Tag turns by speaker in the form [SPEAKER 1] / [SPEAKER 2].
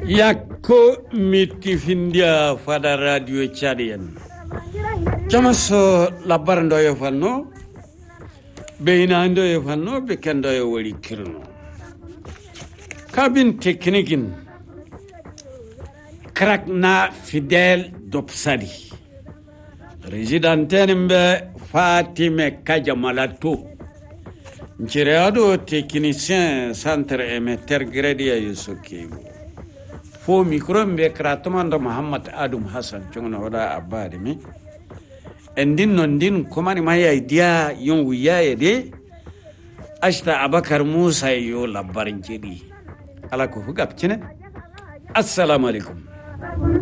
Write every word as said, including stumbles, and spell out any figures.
[SPEAKER 1] yakko miti findia fada radio chadian jamaso labar ndoyo fanno beina ndoyo fanno be kendoyo wali kirno kabin teknikin krakna fidel dopsadi residentene Fatime Kajamalato Nchireado technicien centre émetteur gradia yusuki fo micro mbe kratomando Muhammad Adum Hassan chungna wada abadi mi endin nondin komani maya idea yon wiya de ashta Abakar Musa yo labarin kidi ala ko fugap kine assalamu alaikum